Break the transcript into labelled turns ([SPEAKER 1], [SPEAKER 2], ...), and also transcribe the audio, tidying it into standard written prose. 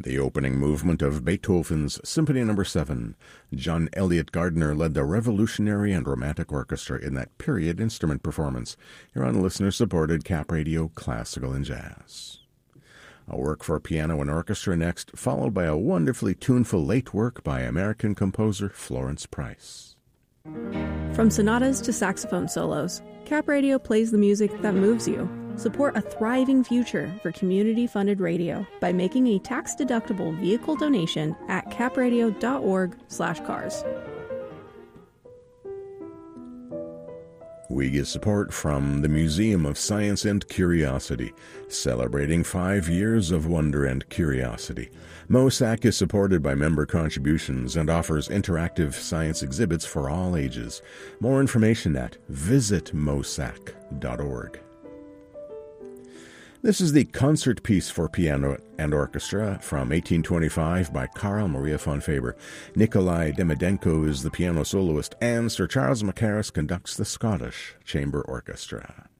[SPEAKER 1] The opening movement of Beethoven's Symphony No. 7. John Elliott Gardner led the revolutionary and romantic orchestra in that period instrument performance. You're on listener-supported Cap Radio Classical and Jazz. A work for piano and orchestra next, followed by a wonderfully tuneful late work by American composer Florence Price.
[SPEAKER 2] From sonatas to saxophone solos, Cap Radio plays the music that moves you. Support a thriving future for community-funded radio by making a tax-deductible vehicle donation at capradio.org/cars. We get support from the Museum of Science and Curiosity, celebrating 5 years of wonder and curiosity. MOSAC is supported by member contributions and offers interactive science exhibits for all ages. More information at visitmosac.org. This is the concert piece for piano and orchestra from 1825 by Carl Maria von Faber. Nikolai Demidenko is the piano soloist, and Sir Charles Mackerras conducts the Scottish Chamber Orchestra.